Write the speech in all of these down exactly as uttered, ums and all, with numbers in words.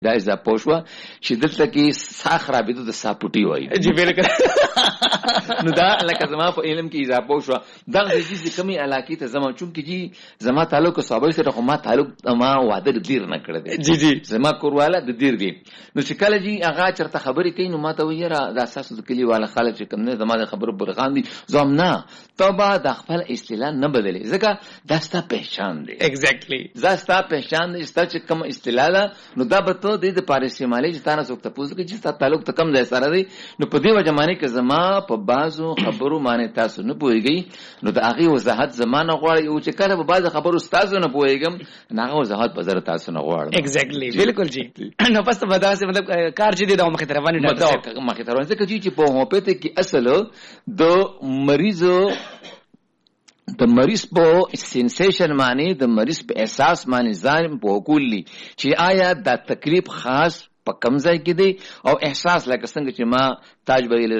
دا اضافه شو چې دلته کې ساخ رابطه د ساپوټي وایي. جی بالکل. نو دا لکه زما په علم کې اضافه شو دا د دې کمی علاقې ته زما چون کې جی زما تعلق صحابه سره خو ما تعلق ما وعده دیر نه کړی دی. جی جی زما کورواله د دیر دی. نو چې کله جی هغه چرته خبرې کوي نو ما ته ویره د اساس د کلی والا خالد چې کوم نه زما د خبرو برغان دي زم نه توبه د خپل اصطلاح نه بدلې ځکه دا ستا پہچان دی. ایگزیکټلی دا ستا پہچان دی ستا چې کوم اصطلاح ده نو دا به ته د پاره استعمالي چې تاسو ته پوښتنه کوي چې تاسو تعلق ته کم ځای سره دی نو په دې وجه باندې کې زما په بازو خبرو باندې تاسو نه پوهیږئ نو د هغه وضاحت زمانه غواړي او چې کله په بازو خبرو تاسو نه پوهیږم هغه وضاحت په زړه تاسو نه غواړم. ایگزیکټلی بالکل جی. نو پس ته بدا سه مطلب کار چې دی دا مخه روانه ده مخه روانه ځکه چې په هوپته کې اصل د مریض د مریض په سنسیشن معنی د مریض په احساس معنی ځان په کلی چې آیا د تکلیف خاص په کم ځای کې دی او احساس لکه څنګه چې ما تاج ویل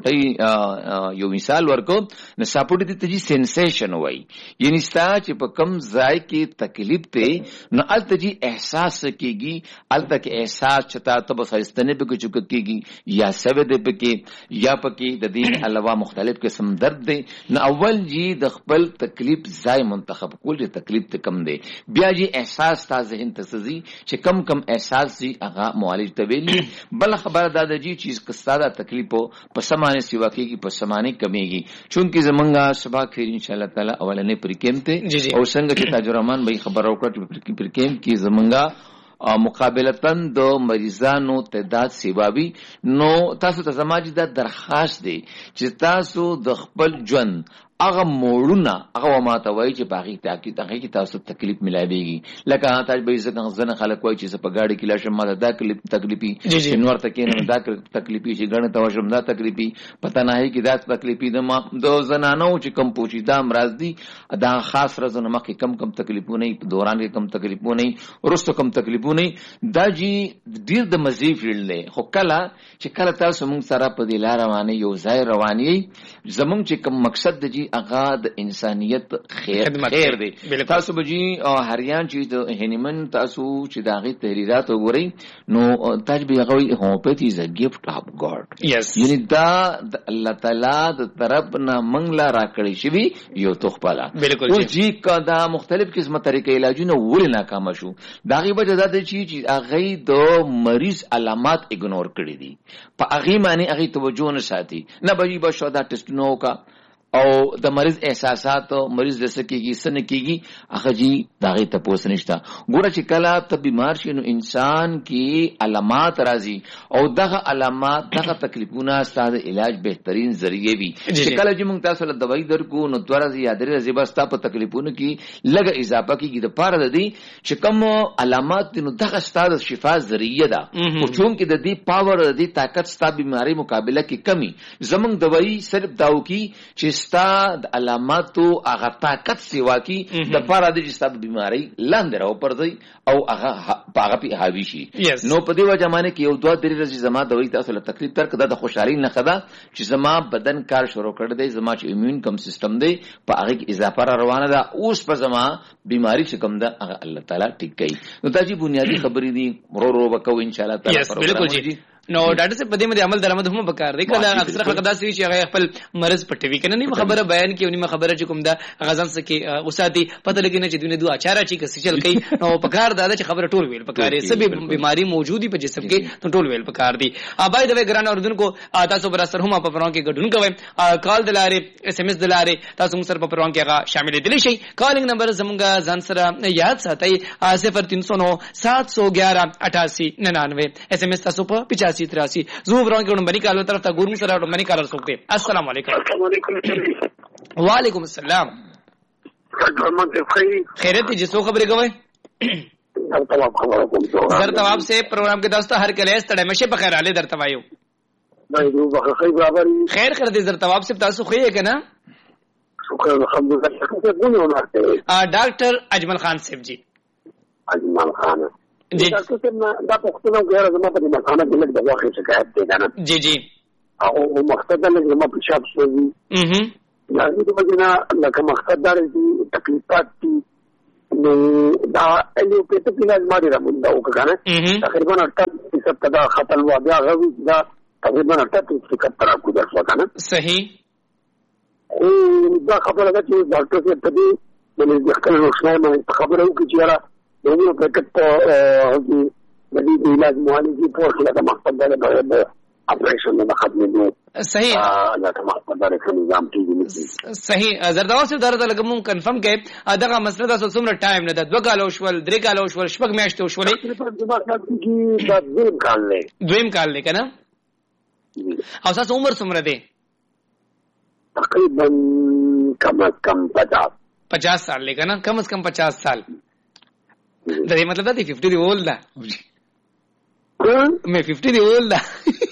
سپورټي یو مثال ورکو نو سپورټي ته جی سنسیشن وای یعنی ستا چې په کم ځای کې تکلیف ته نو الته جی احساس کېږي الته کې احساس چتا ته بس استنه به چوک کېږي یا سوي د پکې یا پکې د دین علاوه مختلف قسم درد دی نو اول جی د خپل تکلیف ځای منتخب کول چې تکلیف ته کم دی بیا جی احساس تا ذهن ته سزي چې کم کم احساس جی هغه معالج تویلی بل خبر دادا جی چیز کستادا تکلیف په سمانه سیوا کېږي په سمانه کمیږي چونکی زمونږه سبا خیر ان شاء الله تعالی اولنې پریکیم ته او څنګه چې تاج الرحمن به خبر وکړه پریکیم کې زمونږه مقابلتن د مریضانو تعداد سیوابي نو تاسو ته زماجی دا درخواست دی چې تاسو د خپل ژوند هغه موړونه هغه ماته وایي چې باغی تاکید هغه کې تاسو تکلیف ملایويږي لکه تاسو به ځکه ځنه خلک وایي چې په گاډي کې لاشم ماته دا تکلیفي شنور ته کې نه دا تکلیفي چې غنه توشم دا تکلیفي پته نه هي کې دا تکلیفي د ما د زنانو چې کم پوچی دا امراض دي دا خاص رزونه مخکې کم کم تکلیفونه په دوران کې کم تکلیفونه ورسته کم تکلیفونه دا جی ډیر د مزي فیلډ له خو کله چې کله تاسو موږ سره په دې لار روانه یو ځای رواني زمونږ چې کوم مقصد دی اغا د انسانیت خیر خیر دی تاسو بجی هریان چې د هنیمن تاسو چې داغه تحریرات وګورئ نو تجربه غوي هوموپیتي از ا گیفت اف ګاډ یعنی دا د الله تعالی د طرف نه منګلا راکړی شوی یو تخپلا او جی کا دا مختلف قسمه طریقې علاجونه ول ناکام شو داغه وجه دا چې هغه د مریض علامات اګنور کړی دي په هغه معنی هغه توجه نه ساتي نه بجی بشو دا ټیسټ نو کا او د مریض احساسات او مریض د سکیږي سن کیږي هغه جی داغه ته پوس نشتا ګوره چې کله ته بیمار شې نو انسان کې علامات راځي او دغه علامات دغه تکلیفونه ستاسو علاج بهترین ذریعہ وي چې کله چې موږ تاسو له دوايي درکو نو دوره زیاتره زیبستا په تکلیفونو کې لږه اضافه کیږي د پاره د دې چې کوم علامات نو دغه ستاسو شفا ذریعہ ده او چون کې د دې پاور د دې طاقت ستاسو بیماری مقابله کې کمی زمونږ دوايي صرف داو کی چې ستا د علاماتو هغه طاقت سیوا کی د پاره د جساب بیماری لاندې راو پرځي او هغه هغه په حاوی شي نو په دې وجه باندې کې یو دوه درې ورځې زما دوی تاسو له تکلیف تر کده د خوشحالي نه خدا چې زما بدن کار شروع کړ دی زما چې ایمون کم سیستم دی په هغه کې اضافه را روانه ده اوس په زما بیماری چې کوم ده هغه الله تعالی ټیک کوي نو دا چې بنیادی خبرې دي ورو ورو وکاو ان شاء الله تعالی بالکل جی نو ډاکټر صاحب په دې باندې عمل درآمد هم وکړ دی کله اکثر خلک دا سوي چې هغه خپل مرز پټوي کنه نه خبره بیان کوي نیمه خبره چې کوم دا غزان سکه اوساتي پته لګی نه چې دونه دوه اچاره چې کس چل کوي نو پکار دا چې خبره ټول ویل پکاري سبي بیماری موجودي په جسم کې ټول ویل پکار دي ابای د ګران اردن کو تاسو پر اثر هم په پرون کې ګډون کوي کال دلاره اس ام اس دلاره تاسو موږ سره په پرون کې هغه شامل دي شي کالینګ نمبر زمونږه ځان سره یاد ساتي صفر تین سو نو سات سو گیارہ اٹھاسی ننانوے اس ام اس تاسو په پچاسی تراسی زوبران کے نمبر نکالو طرف تا گورم سره نمبر نکال سکتے السلام علیکم وعلیکم السلام خیرت جی سو خبریں گوئے در تواب سے پروگرام کے دوستو ہر کلیس تڑے مشے بخیر آلے در توایو خیر خیر دے در تواب سے تاسو خیئے کہ نا ڈاکٹر اجمل خان صاحب جی اجمل خان جی ډاکټر صاحب دا پښتنو غیر زما په مکانه کې لږ د واخې شکایت دی کنه جی جی او مقصد دا لږ زما په شاب شوی اها یعنی د وجنا لکه مقصد دا چې تکلیفات دي نو دا الیوپیتک علاج ما ډېره مونده وکړه که نه تقریبا اټه فیصد ته دا ختل وه بیا هغه دا تقریبا اټه فیصد ته راکوزه شوه که نه صحیح خو دا خبره ده چې ډاکټر صاحب ته دې د خپل روښنایي باندې خبره وکړي چې یاره د الیوپیتک په د دې د علاج معالجې په وخت کې دا مقصد دی باید اپریشن نه ختمېدو صحیح دا مقصد دی چې نظام کېږي صحیح زرداوا صاحب دا راته لږ مونږ کنفرم کړئ دغه مسله تاسو څومره ټایم نه ده دوه کاله وشول درې کاله وشول شپږ میاشتې وشولې دا دویم کال دی دویم کال دی که نه او ستاسو عمر څومره دی تقریبا کم از کم پچاس پچاس سال دی که نه کم از کم پچاس سال دا دې مطلب دا دی ففټي دی اول ده میں ففٹی دی اول دا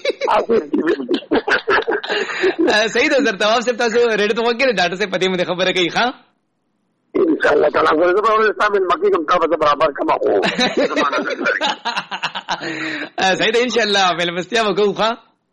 صحیح ده زر تواب صاحب تاسو ریډ ته وګورئ ډاکټر صاحب پدې مې خبره کوي ښا ان شاء الله تعالی زه به ورته تاسو مکه کوم تاسو برابر کما خو صحیح ده ان شاء الله ملمستیا وکړو ښا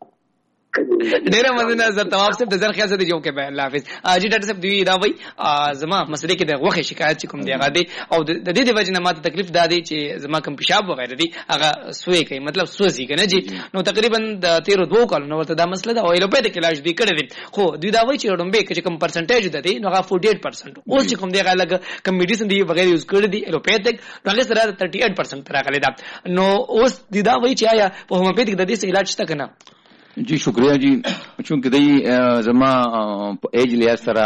ډیره مننه زر تواب صاحب د زر خیال سره جو کې به الله حافظ اجي ډاکټر صاحب دوی دا وای زما مسلې کې د غوخه شکایت چې کوم دی هغه دی او د دې د وجه نه ماته تکلیف دادی چې زما کوم پیشاب وغیرہ دی هغه سوې کوي مطلب سوځي کنه جی نو تقریبا د تیرو دوه کالونو ورته دا مسله دا ایلوپیتک علاج دی کړی دی خو دوی دا وای چې ډومبه کې کوم پرسنټیج دی نو هغه فورټي ایټ پرسنټ اوس چې کوم دی هغه لګ کوم میډیسن دی وغیرہ یوز کړی دی ایلوپیتک هغه سره تھرٹی ایٹ پرسنٹ راغلی دا نو اوس دی دا وای چې آیا په هومیوپیتک د دې علاج شته کنه جی شکریہ جی چونکہ دی زما ایج لیا سرا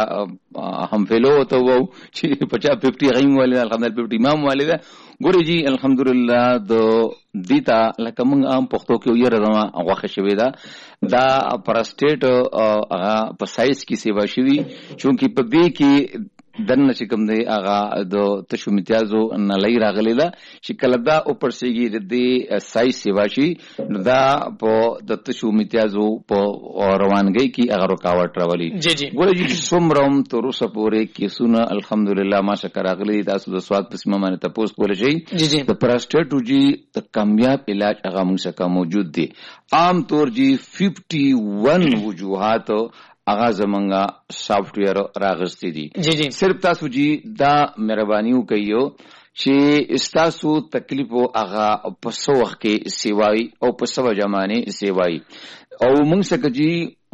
ہم فیلو تو وہ پچاس ففٹی غیم والے الحمدللہ ففٹی امام والے دا ګورې جی الحمدلله د دیتا لکه موږ عام پښتو کې یې رضا غوښه شوې ده دا پراسټیټ هغه په سایز کې سیوا شوی چونکې په دې کې دنه چې کوم دی هغه د تشو امتیازو نه لای راغلی ده چې کله دا اوپرسیږي د سایز سیوا شي نو دا په د تشو امتیازو په روانګۍ کې هغه رکاوټ راولي ګورې جی څومره تر اوسه پورې کیسونه الحمدلله ماشاءالله راغلي تاسو د سواد په سیمه باندې تاسو کولای شئ د پراسټیټ جی د کامیاب علاج هغه موږ څخه موجود دي عام طور جی ففٹی ون وجوهات اغا زمنگا سافٹ ویئر راغستی دی جی جی صرف تاسو جی دا مهربانیو کئیو چې استاسو تکلیف او اغا پسو وخت کې سیوای او پسو جمانه سیوای او موږ څنګه جی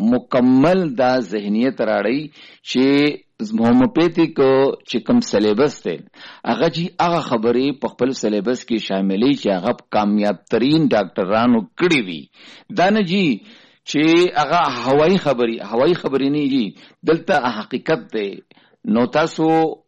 مکمل دا ذهنیت راړی چې هومیوپیتیک چې کوم سلیبس دی هغه جی هغه خبرې په خپل سلیبس کې شاملې چې هغه کامیاب ترين ډاکټرانو کړی وي دا نه جی چې هغه هوایی خبري هوایی خبري نه دي دلته حقیقت دی نو تاسو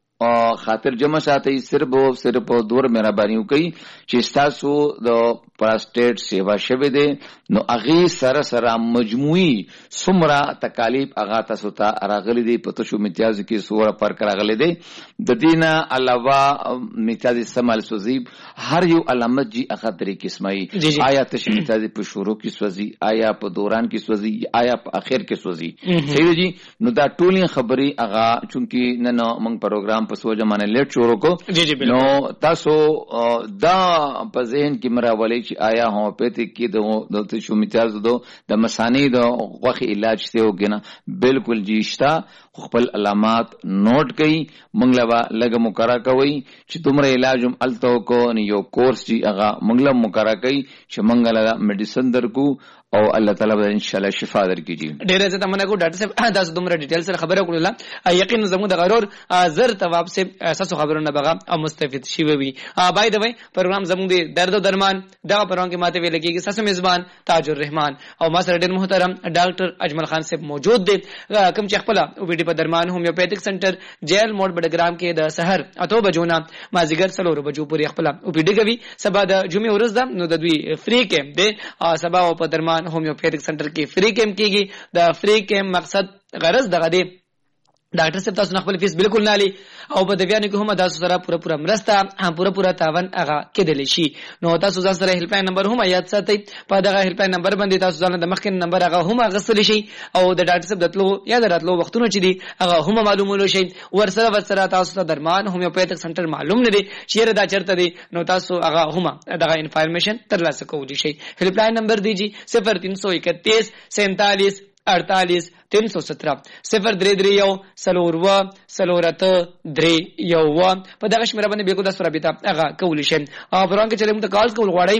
خاطر جمع ساتي صرف او صرف دور مهرباني وکي چې تاسو د پراسټیټ سیوا شوه دي نو هغه سره سره مجموعي سمرا تکالیف هغه تاسو ته راغلي دي په تاسو امتیاز کې سوره پر راغلي دي د دینه علاوه امتیاز سمال سوزي هر یو علامت جی هغه درې قسمه آیا تاسو امتیاز په شروع کې سوزي آیا په دوران کې سوزي آیا په اخر کې سوزي صحیح جی نو دا ټولې خبري هغه چونکی نن موږ پروګرام په سوجه باندې لیټ شروع کو نو تاسو دا په ذهن کې مراولې چې آیا هومیوپیتیک کې د تشو امتیاز دو د مسانی د غوخي علاج ته وګنه بالکل جیشتا خپل علامات نوٹ کړئ منګلوا لګ مقرره کوي چې تمره علاجم التو کو یو کورس جی هغه منګلم مقرره کوي چې منګلا میډیسن درکو او الله تعالی به ان شاء الله شفا درکړي جی ډیره زه تمنه کو ډاکټر صاحب تاسو دومره ډیټیل سره خبره کړله یقین زموږ د غرور زر تواب سے اساسو خبرونه بغا او مستفید شي وي بای د وای پروګرام زموږ د درد او درمان دا پروګرام کې ماته ویل کېږي ساسو میزبان تاج الرحمن او ما سره ډیر محترم ډاکټر اجمل خان صاحب موجود دي کوم چې خپل او ویډیو په درمان هومیوپیتیک سنټر جیل موډ بډګرام کې د سحر اته بجو نه مازیګر څلور بجو پورې خپل او ویډیو کوي سبا د جمعې ورځ ده نو د دوی فری کیمپ دی سبا او په درمان هومیوپیتیک سنټر کې فری کیمپ کیږي د فری کیمپ مقصد غرض دغه دی ډاکټر صاحب تاسو خپل فیس بالکل نه لې او په دبیان کې هم تاسو سره پوره پوره مرسته پوره پوره تاوان هغه کېدل شي نو تاسو ځان سره هیلپ لاین نمبر هم یاد ساتئ په دغه هیلپ لاین نمبر باندې تاسو ځان د مخکې نمبر هغه هم غسل شي او د ډاکټر صاحب دتلو یا دراتلو وختونه چې دي هغه هم معلومول شي ورسره ورسره تاسو ته درمان هومیوپیتیک سنټر معلوم نه دي چیرې دا چرته دي نو تاسو هغه هم دغه انفارمیشن ترلاسه کولی شي هیلپ لاین نمبر دیجی صفر تین سو اکتیس سینتالیس अड़तालीस तीन सौ सत्रह صفر درې درې یو سلور و سلورت درې یو و په دغه شمیره باندې به کو د سره بیت هغه کول شي او پرون کې چې موږ ته کال کول غواړئ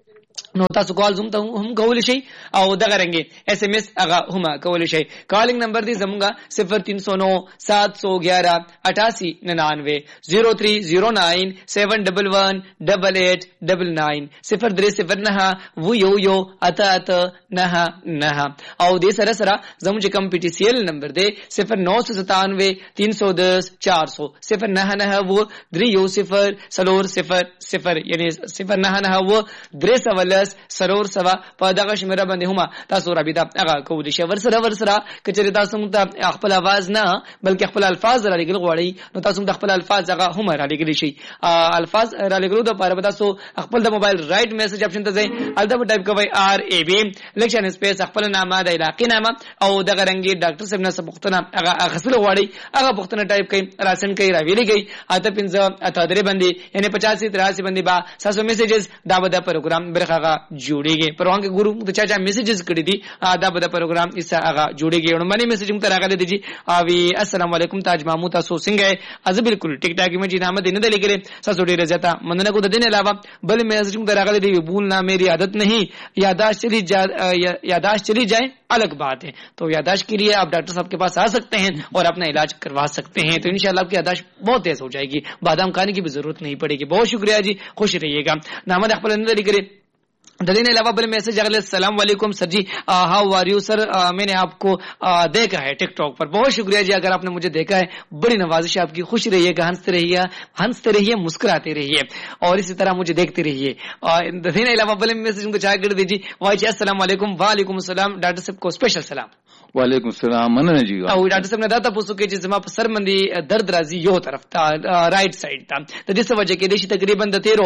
نو تاسو کال زوم ته هم کول شي او دغه رنګي اس ام اس هغه هم کول شي کالینګ نمبر دی زموږه صفر تین سو نو سات سو گیارہ اٹھاسی ننانوے زیرو تھری زیرو نائن سیون ڈبل ون ڈبل ایٹ ڈبل نائن صفر درې صفر نه و یو یو اته اته نه نه او دې سره سره زموږ کوم پی ټی سی ایل نمبر دی صفر نو سو ستانوے تین سو دس چار سو صفر نه نه و درې یو صفر سلور صفر صفر یعنی صفر نه نه و درې سو سرور سوا په دغه شمیره باندې هم تاسو رابطه هغه کولی شئ ورسره ورسره کچې تاسو ته خپل आवाज نه بلکې خپل الفاظ را لګل غواړئ نو تاسو د خپل الفاظ هغه هم را لګل شي الفاظ را لګلو د لپاره تاسو خپل د موبایل رائټ میسج اپشن ته ځئ الته ټایپ کوئ آر ای بی لکشن سپیس خپل نامه د علاقې نامه او دغه رنګي ډاکټر صاحب نه پوښتنه هغه غسل غواړئ هغه پوښتنه ټایپ کړئ راسن کړئ را ویلې گئی اته پنځه اته درې باندې یعنی پچاسی تراسی باندې با تاسو میسجز دا به د پروګرام برخه جوړیږي پروان کې ګورو ته چا چا میسجز کړی دي دا به د پروګرام ایسا هغه جوړیږي نو باندې میسج موږ ته راغلي دي او السلام علیکم تاج مامو تاسو څنګه از بالکل ټیک ټاک می جی نامه دینه دلګره تاسو ډیره زیاته مننه کو د دین علاوه بل میسج موږ ته راغلي دي بولنا میری عادت نہیں یاداشت چلی جائے یاداشت چلی جائے الگ بات ہے تو یاداشت کے لیے آپ ڈاکٹر صاحب کے پاس آ سکتے ہیں اور اپنا علاج کروا سکتے ہیں تو انشاءاللہ آپ کی یاداشت بہت تیز ہو جائے گی بادام کھانے کی بھی ضرورت نہیں پڑے گی بہت شکریہ جی خوش رہیے گا نامہ اخبار دلګره دلین علاوہ بل میسج اگلے السلام علیکم سر جی ہاؤ آر یو سر میں نے آپ کو دیکھا ہے ٹک ٹاک پر بہت شکریہ جی اگر آپ نے مجھے دیکھا ہے بڑی نوازش ہے آپ کی خوش رہیے گا ہنستے رہیے ہنستے رہیے مسکراتے رہیے اور اسی طرح مجھے دیکھتے رہیے دلین علاوہ بل میسج کو چاہ کر دیجیے وائی السلام علیکم وعلیکم السلام ډاکټر صاحب کو سپیشل سلام وعلیکم السلام مننه جی او ډاکټر صاحب نه دا تاسو کې چې زما په سر باندې درد راځي یو طرف ته رائټ سایډ ته د دې څه وجه کې د شي تقریبا د تیرو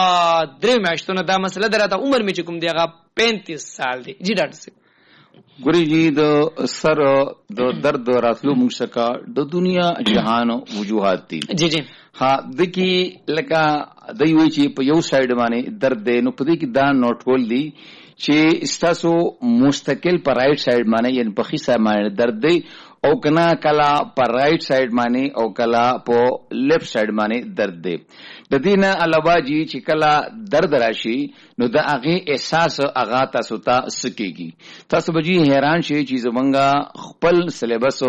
درې میاشتونو دا مسله دراته عمر می چې کوم دی هغه پینتیس سال دی جی ډاکټر صاحب ګوري جی د سر د درد راتلو موږ څخه د دنیا جهان وجوهات دي جی جی ها دکی لکه د یو چې په یو سایډ باندې درد دی نو په دې کې دا نوٹ کول دي چې استاسو مستقل پر رائټ سایډ باندې یعنی په خي سایډ باندې درد دی او کنا کلا پر رائټ سایډ باندې او کلا په لیفټ سایډ باندې درد دی د دینه علاوه جی چې کلا درد راشي نو د هغه احساس هغه تاسو ته سکیږي تاسو به جی حیران شئ چې زمونږه خپل سلیبس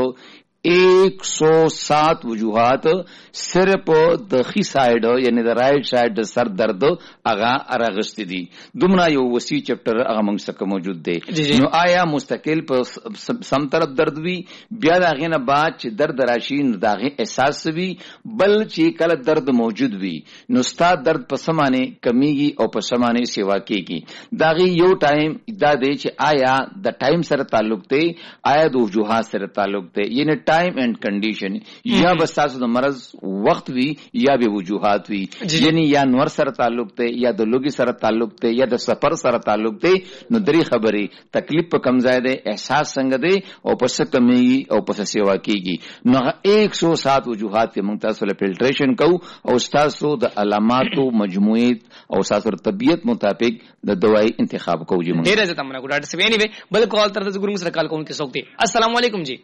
ایک سو سات وجوہات صرف د خي سایډ یعنی د رائټ سایډ د سر درد هغه راغستې دي دومره یو وسیع چپټر هغه موږ سره موجود دی نو آیا مستقل په سم طرف درد وی بیا دا غینه بعد چې درد راشي نو داغه احساس وی بل چې کله درد موجود وی نو ستا درد په سمانه کمیږي او په سمانه سیوا کیږي داغه یو ټایم دا دی چې آیا د ټایم سره تعلق دی آیا د وجوهات سره تعلق دی یعنی ٹائم اینڈ کنڈیشن یا بس تاسو د مرض وخت وی یا به وجوهات وی یعنی یا نور سره تعلق ته یا د لوګي سره تعلق ته یا د سفر سره تعلق ته نو درې خبرې تکلیف په کم ځای ده احساس څنګه ده او پس کمی او پس سیوا کیږي نو ایک سو سات وجوهات کې موږ تاسو له فلټریشن کو او تاسو د علاماتو مجموعه او تاسو طبيعت مطابق د دوايي انتخاب کوو جی موږ ډیر زه تمنا کوم ډاکټر سوي نیوي بل کال تر څو ګورم سره کال کوم کې څوک دی السلام علیکم جی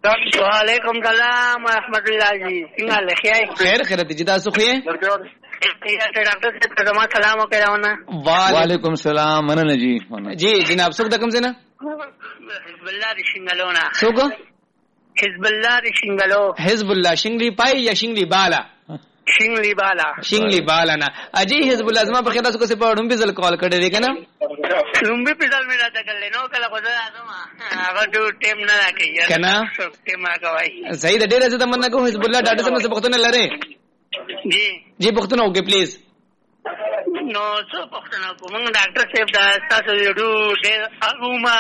وعلیکم السلام ورحمۃ اللہ جی څنګه لخیای خیر خیر دي تاسو خو یې ډاکټر صاحب ته ما سلام وکړاونه وعلیکم السلام مننه جی جی جناب څوک د کوم ځای نه حزب الله د شنګلونه څوک حزب الله د شنګلو حزب الله شنګلی پای یا شنګلی بالا شنګلی بالا شنګلی بالا نه اجي حزب الله زما په خیال تاسو کو سه په ډومبي ځل کال کړی دی کنه ډومبي په ځل مې راته کړل نو کله خو زه اعظم هغه ټو ټیم نه راکې کنه ټیم راکوي صحیح ده ډیر زه تمنا کوم حزب الله ډاډه سم څه پختونه لره جی جی پختونه وګه پلیز نو څه پختونه کوم ډاکټر صاحب دا تاسو یو ډیر اغوما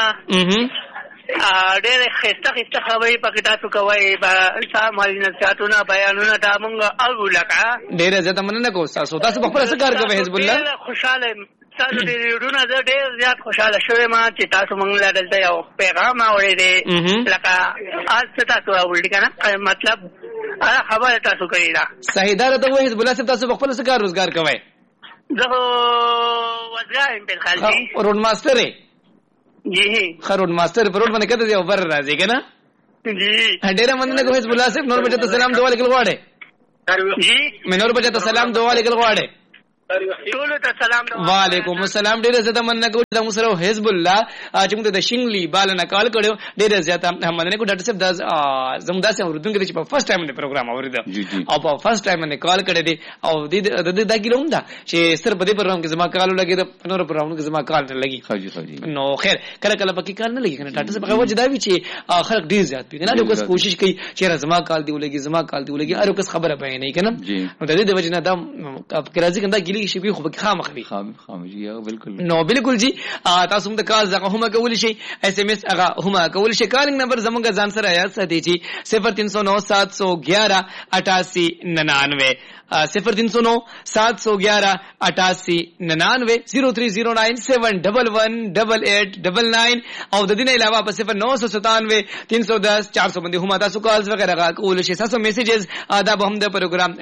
ډېر خسته خسته خبرې پکې تاسو کوئ سم حالي نصیحتونه بیانونه دا مونږ اورو لکه ډېره زه مننه کوم تاسو تاسو په خپل څه کار کوئ حزب الله خوشاله تاسو ډېر ډېرونه زه ډېر زیات خوشاله شوم چې تاسو مونږ له دلته یو پیغام اورېدې لکه آج څه تاسو اورېدې کنه مطلب هغه خبره تاسو کړې ده صحیح ده ته حزب الله صاحب تاسو په خپل څه کار روزګار کوئ زه وزګار ام په خالتي روډ ماستر جی خروډ ماستر پروډ باندې کته دی اوپر راځي کنه جی ډېر مننه کوم حزب الله صاحب نور بچا ته سلام دعا لیکل غواړي جی منور بچا ته سلام دعا لیکل غواړي ټول ته سلام وعلیکم السلام ډېر زیاته مننه کوم د مسرو حزب الله چې موږ د شینګلی بالنه کال کړو ډېر زیاته مننه کوم ډاکټر صاحب د زموږ داسې اوردونکو چې په فرست ټایم باندې پروګرام اورید او په فرست ټایم باندې کال کړی دی او د د د ګیلوم دا چې سر په دې پروګرام کې زما کال لګي د نور پروګرام کې زما کال نه لګي خاجي خاجي نو خیر کله کله پکې کال نه لګي کنه ډاکټر صاحب هغه وجه دا وی چې خلک ډېر زیات دي نه یو کس کوشش کوي چې زما کال دی ولګي زما کال دی ولګي هر کس خبره بیان نه کنه نو د دې د وجه نه دا راځي کنه ګیلی شي خو خام خامخوي خام خامجی بالکل نو بالکل جی تاسو هم د کال زغه هم کول شي اس ام اس هغه هم کول شي کالینګ نمبر زمونږ ځان سره یا ساتي جی صفر تین سو نو سات سو گیارہ اٹھاسی ننانوے صفر تین سو نو سات سو گیارہ اٹھاسی ننانوے زیرو تھری زیرو نائن سیون ڈبل ون ڈبل ایٹ ڈبل نائن او د دې نه علاوه په صفر نو سو ستانوے تین سو دس چار سو باندې هم تاسو کالز وغیرہ کول شي تاسو میسجز دا به هم د پروګرام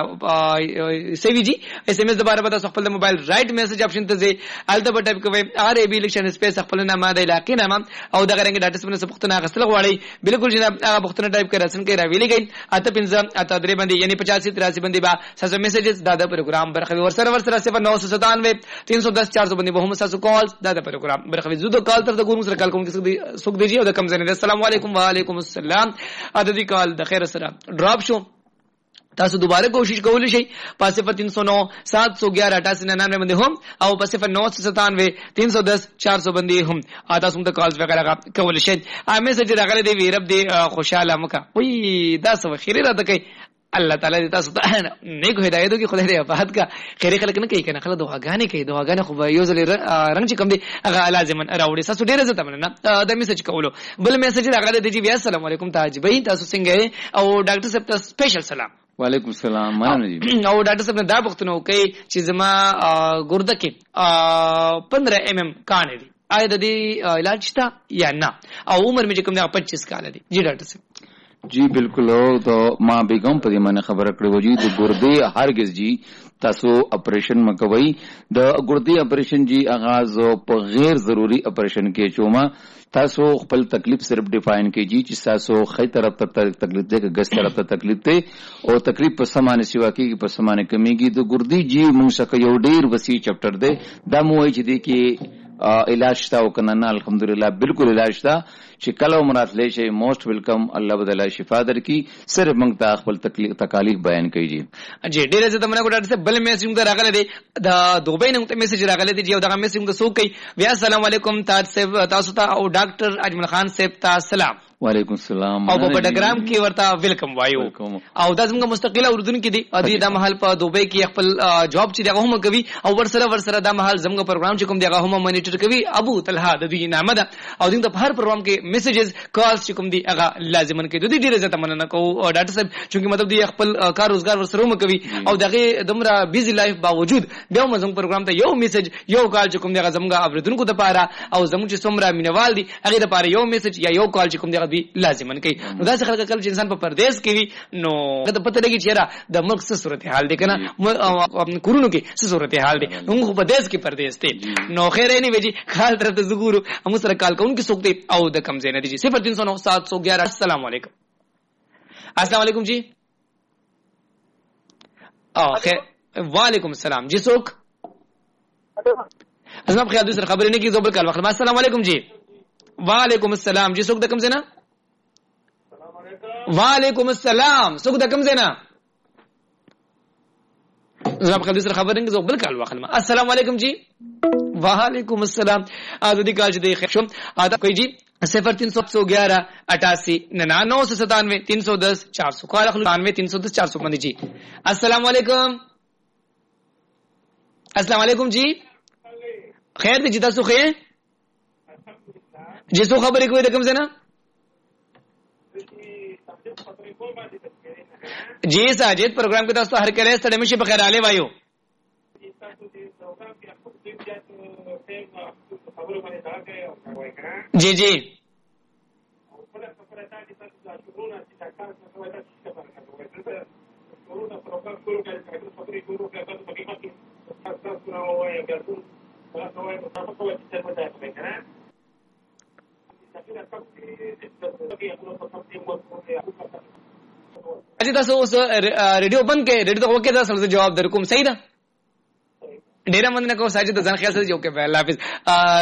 سیوی جی اس ام اس دوباره به تاسو خپل موبایل رائټ میسج اپشن ته ځئ الته به ټایپ کوئ ار ای بی الیکشن سپیس خپل نامه د علاقې نامه او دغه رنګ ډاټا سپنه پختنه غسل غواړي بالکل جناب هغه پختنه ټایپ کړئ رسن کې راویلې گئی اته پنځه اته درې باندې یعنی پچاسی تراسی باندې با تاسو میسجز دا د پروګرام برخه ورسره ورسره صفر نو سو ستانوے تین سو دس چار سو باندې به هم تاسو کال دا د پروګرام برخه زو د کال تر د ګورم سره کال کوم کې سوق دیجیے او د کم زنه السلام علیکم وعلیکم السلام ادي کال د خیر سره ډراپ شو تاسو دوباره کوشش کولی شئ په صفر تین سو نو سات سو گیارہ اٹھاسی ننانوے باندې هم او په صفر نو سو ستانوے تین سو دس چار سو باندې هم تاسو هم د کالز وغیرہ کولی شئ ا میسج راغلی دی ویرب دی خوشاله مکه وی دا سو خیره را تکي الله تعالی دې تاسو ته نیک هدایت وکړي خدای دې افات کا خیر خلک نه کوي کنه خلک دعاګانې کوي دعاګانې خو یو ځل رنګ چې کم دي هغه لازم راوړي تاسو ډیره زته مننه د میسج کولو بل میسج راغلی دی جی السلام علیکم تاج بھائی تاسو څنګه او ډاکټر صاحب ته سپیشل سلام وعلیکم السلام مننه جی او ډاکټر صاحب نه دا پوښتنه وکړي چې زما ګرده کې پندرہ ایم ایم کانې دي آیا د دې علاج شته یا نه او عمر مې کوم دا پچیس کال دي جی ډاکټر صاحب جی بالکل ہو تو ماں بیگم په دې باندې خبره کړې و جی د ګردې هرگز جی تاسو اپریشن مکوي د ګردې اپریشن جی آغاز په غیر ضروری اپریشن کې چوما تاسو خپل تکلیف صرف ډیفاین کې جی چې تاسو خې طرف ته تکلیف ده ګس طرف ته تکلیف ده او تکلیف په سمانه سیوا کې په سمانه کمیږي د ګردې جی موږ څخه یو ډیر وسیع چپټر ده دا مو چې دی کې علاج تا او کنه نه الحمدلله بالکل علاج تا چې کله عمرات لې شي موست ویلکم الله بدلا شفا در کی صرف موږ ته خپل تکلیف تکالیف بیان کوي جی جی ډیره زه تمنه کوټه څه بل میسج موږ راغله دی د دوبۍ نه ته میسج راغله دی او دا میسج موږ سو کوي بیا السلام علیکم تاسو ته او ډاکټر اجمل خان صاحب ته سلام وعلیکم السلام او په ډګرام کې ورته ویلکم وایو او دا زموږ مستقله اردن کې دی ادي د محل په دوبۍ کې خپل جاب چې دغه هم کوي او ورسره ورسره د محل زموږ پروګرام چې کوم دغه هم مانیټر کوي ابو طلحه د دوی نامه ده او دغه په هر پروګرام کې میسجز کالز چې کوم دي هغه لازمن کوي د دې ډیره زته مننه کوو ډاکټر صاحب چې مطلب دی خپل کار روزګار ورسره هم کوي او دغه دمره بیزی لایف باوجود بیا موږ زموږ پروګرام ته یو میسج یو کال چې کوم دغه زموږ اوریدونکو ته پاره او زموږ چې څومره مینوال دي هغه د پاره یو میسج یا یو کال چې کوم دغه دی لازمن کوي نو دا څه خلک کله چې انسان په پردیس کې وي نو دا پته لګي چې را د ملک څه صورت حال دی کنه کورونو کې څه صورت حال دی نو په پردیس کې پردیس ته نو خیر نه ویجی خال تر ته زګورو هم سره کال کوم کې سوکته او د کم زینه دي صفر تین سو نو سات سو گیارہ السلام علیکم السلام علیکم جی او خیر وعلیکم السلام جی سوک اسناب خیال دوسر خبرې نه کی زوبل کال وخت السلام علیکم جی وعلیکم السلام جی سوک د کم زینه وعلیکم السلام سوک د کم زینا زاب خدای سره خبر نه زوبل کال واخلم السلام علیکم جی وعلیکم السلام از دې کال چې د خشم ادا کوي جی صفر تین سو گیارہ اٹھاسی ننانو سو ستانوے تین سو دس چار سو کال اخلانوے تین سو دس چار سو باندې جی السلام علیکم السلام علیکم جی خیر دې جتا سو خیر جی سو خبرې کوي د کم زینا جی ساجد پروگرام کې تاسو هر کله ستړي مشه په خیر आले وایو جی جی اجي تاسو اوس ریډیو بند کې ریډیو ته وکړه تاسو جواب در کوم صحیح ده ډیر مننه کوم ساجد ځان خیال سره جو کې الله حافظ